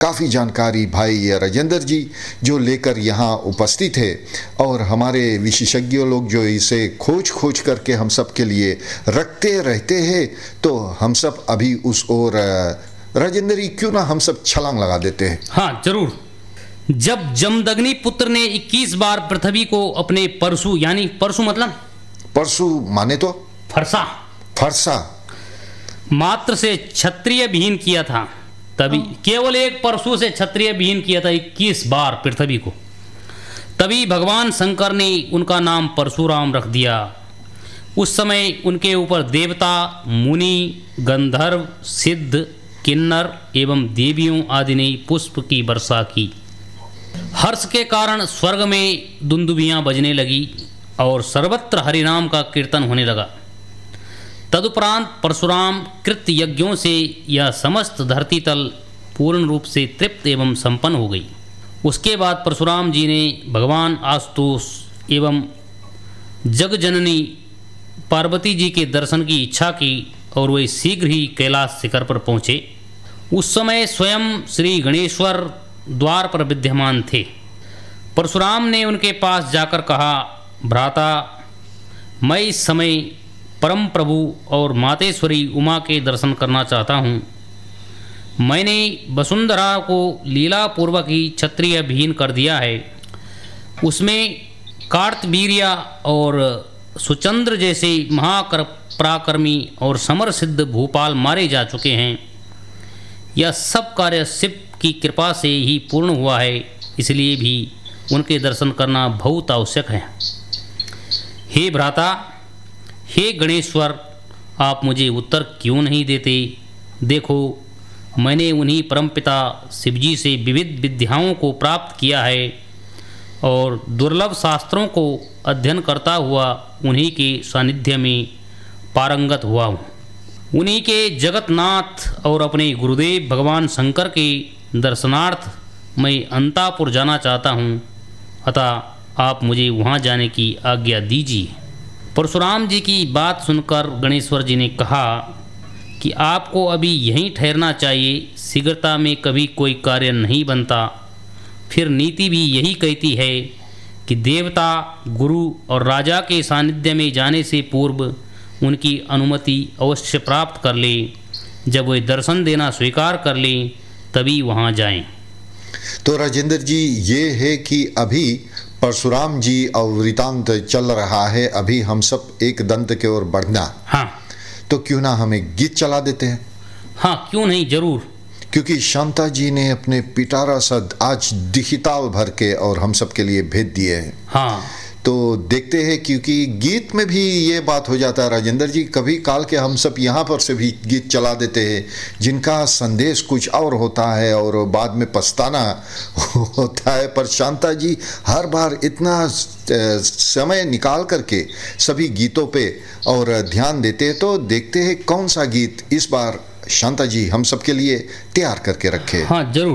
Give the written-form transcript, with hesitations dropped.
काफ़ी जानकारी भाई राजेंद्र जी जो लेकर यहाँ उपस्थित है, और हमारे विशेषज्ञ लोग जो इसे खोज करके हम सब के लिए रखते रहते हैं। तो हम सब अभी उस ओर राजेंद्र जी क्यों ना हम सब छलांग लगा देते हैं। हाँ जरूर। जब जमदग्नि पुत्र ने 21 बार पृथ्वी को अपने परशु, यानी परशु मतलब परशु माने तो फरसा फरसा मात्र से क्षत्रिय विहीन किया था, तभी केवल एक परशु से क्षत्रिय विहीन किया था 21 बार पृथ्वी को, तभी भगवान शंकर ने उनका नाम परशुराम रख दिया। उस समय उनके ऊपर देवता, मुनि, गंधर्व, सिद्ध, किन्नर एवं देवियों आदि ने पुष्प की वर्षा की। हर्ष के कारण स्वर्ग में दुंदुभियाँ बजने लगी और सर्वत्र हरिनाम का कीर्तन होने लगा। तदुपरांत परशुराम कृत यज्ञों से यह समस्त धरती तल पूर्ण रूप से तृप्त एवं संपन्न हो गई। उसके बाद परशुराम जी ने भगवान आशुतोष एवं जगजननी पार्वती जी के दर्शन की इच्छा की और वे शीघ्र ही कैलाश शिखर पर पहुँचे। उस समय स्वयं श्री गणेश्वर द्वार पर विद्यमान थे। परशुराम ने उनके पास जाकर कहा, भ्राता, मैं इस समय परम प्रभु और मातेश्वरी उमा के दर्शन करना चाहता हूँ। मैंने वसुंधरा को लीला पूर्वक ही क्षत्रिय विहीन कर दिया है। उसमें कार्तवीर्य और सुचंद्र जैसे महापराक्रमी और समर सिद्ध भूपाल मारे जा चुके हैं। यह सब कार्य शिव की कृपा से ही पूर्ण हुआ है, इसलिए भी उनके दर्शन करना बहुत आवश्यक है। हे भ्राता, हे गणेश्वर, आप मुझे उत्तर क्यों नहीं देते? देखो, मैंने उन्हीं परमपिता शिवजी से विविध विद्याओं को प्राप्त किया है और दुर्लभ शास्त्रों को अध्ययन करता हुआ उन्हीं के सानिध्य में पारंगत हुआ हूँ। उन्हीं के जगतनाथ और अपने गुरुदेव भगवान शंकर के दर्शनार्थ मैं अंतापुर जाना चाहता हूँ, अतः आप मुझे वहाँ जाने की आज्ञा दीजिए। परशुराम जी की बात सुनकर गणेश्वर जी ने कहा कि आपको अभी यहीं ठहरना चाहिए। शीघ्रता में कभी कोई कार्य नहीं बनता। फिर नीति भी यही कहती है कि देवता, गुरु और राजा के सानिध्य में जाने से पूर्व उनकी अनुमति अवश्य प्राप्त कर लें। जब वे दर्शन देना स्वीकार कर लें तभी वहाँ जाएं। तो राजेंद्र जी, ये है कि अभी परशुराम जी और वृतांत चल रहा है, अभी हम सब एक दंत के ओर बढ़ना। हाँ, तो क्यों ना हमें गीत चला देते हैं। हाँ क्यों नहीं, जरूर। क्योंकि शांता जी ने अपने पिटारा सद आज दिखिताल भर के और हम सब के लिए भेज दिए हैं। हाँ, तो देखते हैं, क्योंकि गीत में भी ये बात हो जाता है राजेंद्र जी, कभी काल के हम सब यहाँ पर से भी गीत चला देते हैं जिनका संदेश कुछ और होता है और बाद में पछताना होता है। पर शांता जी हर बार इतना समय निकाल करके सभी गीतों पे और ध्यान देते हैं। तो देखते हैं कौन सा गीत इस बार शांता जी हम सब के लिए तैयार करके रखे। हाँ जरूर।